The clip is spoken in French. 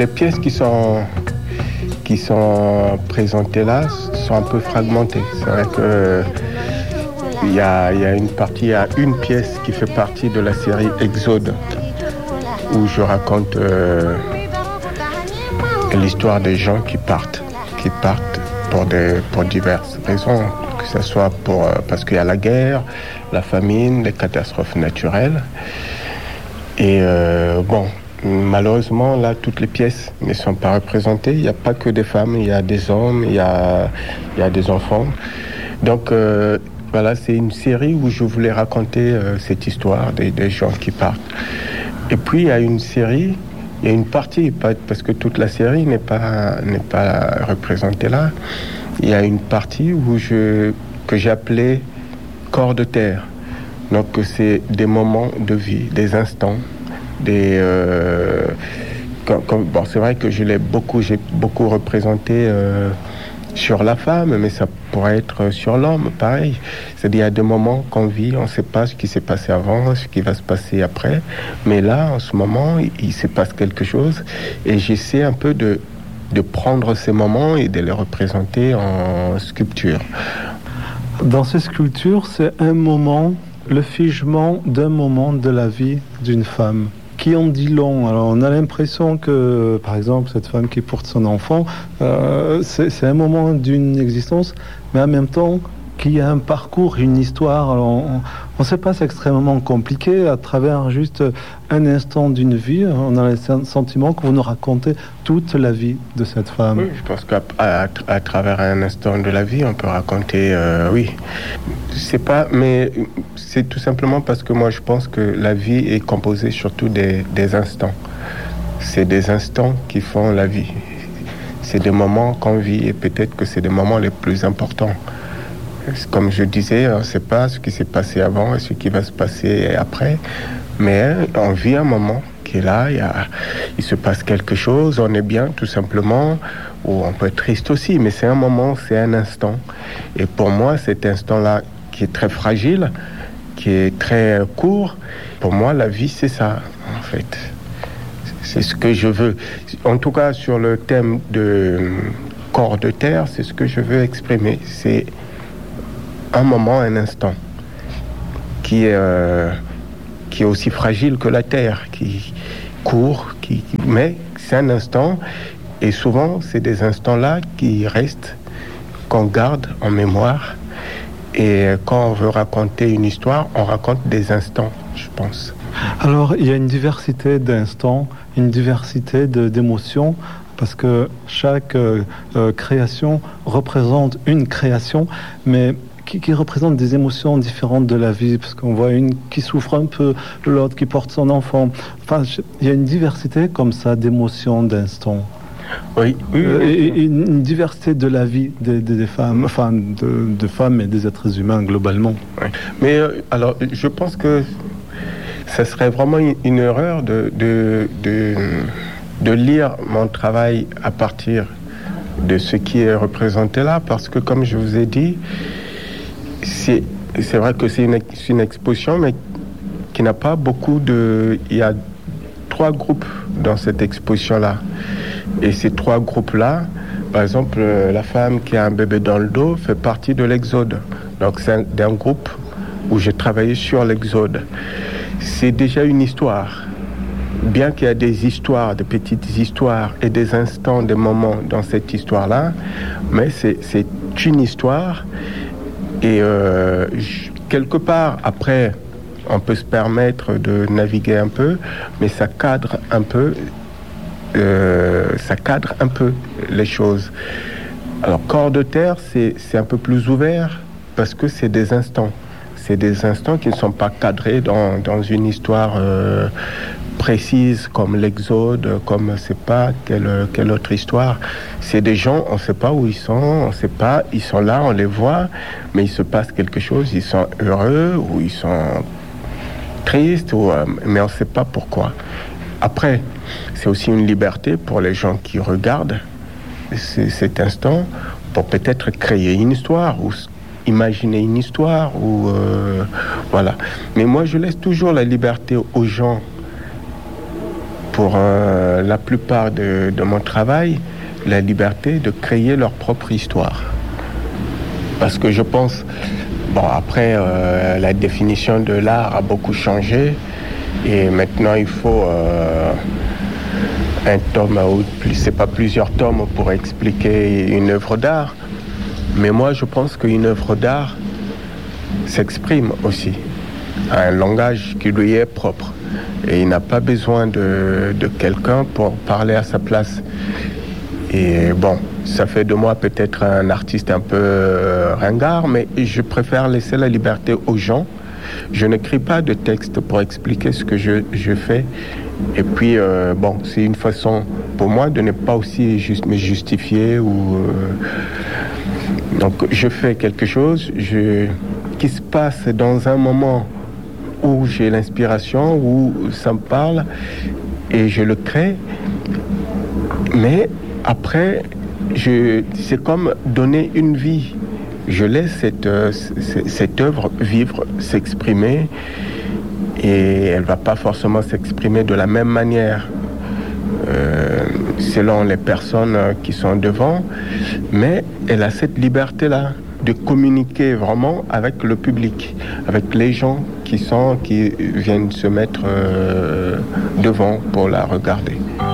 Les pièces qui sont présentées là sont un peu fragmentées. C'est vrai que il y a une partie, il y a une pièce qui fait partie de la série Exode, où je raconte l'histoire des gens qui partent pour diverses raisons, que ce soit parce qu'il y a la guerre, la famine, les catastrophes naturelles. Et malheureusement, là, toutes les pièces ne sont pas représentées. Il n'y a pas que des femmes, il y a des hommes, il y a des enfants. Donc, voilà, c'est une série où je voulais raconter cette histoire des gens qui partent. Et puis, il y a une partie, parce que toute la série n'est pas représentée là. Il y a une partie que j'ai appelée corps de terre. Donc, c'est des moments de vie, des instants, c'est vrai que j'ai beaucoup représenté sur la femme, mais ça pourrait être sur l'homme, pareil. C'est-à-dire, il y a des moments qu'on vit, on ne sait pas ce qui s'est passé avant, ce qui va se passer après. Mais là, en ce moment, il se passe quelque chose. Et j'essaie un peu de prendre ces moments et de les représenter en sculpture. Dans ces sculptures, c'est un moment, le figement d'un moment de la vie d'une femme qui en dit long. Alors on a l'impression que, par exemple, cette femme qui porte son enfant, c'est un moment d'une existence, mais en même temps qu'il y a un parcours, une histoire. Alors on ne sait pas, c'est extrêmement compliqué. À travers juste un instant d'une vie, on a le sentiment que vous nous racontez toute la vie de cette femme. Oui, je pense qu'à travers un instant de la vie, on peut raconter, oui. Mais c'est tout simplement parce que moi, je pense que la vie est composée surtout des instants. C'est des instants qui font la vie. C'est des moments qu'on vit et peut-être que c'est des moments les plus importants. Comme je disais, on ne sait pas ce qui s'est passé avant et ce qui va se passer après, mais on vit un moment qui est là, il se passe quelque chose, on est bien tout simplement, ou on peut être triste aussi, mais c'est un moment, c'est un instant. Et pour moi, cet instant-là, qui est très fragile, qui est très court, pour moi, la vie, c'est ça, en fait. C'est ce que je veux. En tout cas, sur le thème de corps de terre, c'est ce que je veux exprimer. C'est un moment, un instant, qui est aussi fragile que la terre, qui court, mais c'est un instant, et souvent c'est des instants-là qui restent, qu'on garde en mémoire, et quand on veut raconter une histoire, on raconte des instants, je pense. Alors il y a une diversité d'instants, une diversité d'émotions, parce que chaque création représente une création, mais qui représente des émotions différentes de la vie, parce qu'on voit une qui souffre un peu, l'autre qui porte son enfant. Enfin, il y a une diversité comme ça d'émotions, d'instants. Oui. Et une diversité de la vie des femmes, enfin de femmes et des êtres humains globalement. Oui. Mais alors, je pense que ça serait vraiment une erreur de lire mon travail à partir de ce qui est représenté là, parce que comme je vous ai dit, c'est vrai que c'est une exposition, mais qui n'a pas beaucoup de... Il y a 3 groupes dans cette exposition-là. Et ces 3 groupes-là, par exemple, la femme qui a un bébé dans le dos fait partie de l'Exode. Donc c'est d'un groupe où j'ai travaillé sur l'Exode. C'est déjà une histoire. Bien qu'il y a des histoires, des petites histoires et des instants, des moments dans cette histoire-là, mais c'est une histoire. Et quelque part, après, on peut se permettre de naviguer un peu, mais ça cadre un peu les choses. Alors, corps de terre, c'est un peu plus ouvert parce que c'est des instants. C'est des instants qui ne sont pas cadrés dans une histoire précise comme l'Exode, comme on ne sait pas quelle autre histoire. C'est des gens, on ne sait pas où ils sont, on ne sait pas, ils sont là, on les voit, mais il se passe quelque chose, ils sont heureux ou ils sont tristes, mais on ne sait pas pourquoi. Après, c'est aussi une liberté pour les gens qui regardent cet instant pour peut-être créer une histoire ou imaginer une histoire ou voilà. Mais moi, je laisse toujours la liberté aux gens pour la plupart de mon travail, la liberté de créer leur propre histoire. Parce que je pense, bon, après, la définition de l'art a beaucoup changé et maintenant il faut un tome, c'est pas plusieurs tomes pour expliquer une œuvre d'art, mais moi je pense qu'une œuvre d'art s'exprime aussi à un langage qui lui est propre et il n'a pas besoin de quelqu'un pour parler à sa place. Et bon, ça fait de moi peut-être un artiste un peu ringard, mais je préfère laisser la liberté aux gens. Je n'écris pas de texte pour expliquer ce que je fais. Et puis, bon, c'est une façon pour moi de ne pas aussi me justifier. Donc, je fais quelque chose qui se passe dans un moment où j'ai l'inspiration, où ça me parle, et je le crée. Mais après, c'est comme donner une vie. Je laisse cette œuvre vivre, s'exprimer, et elle ne va pas forcément s'exprimer de la même manière selon les personnes qui sont devant, mais elle a cette liberté-là de communiquer vraiment avec le public, avec les gens qui viennent se mettre devant pour la regarder.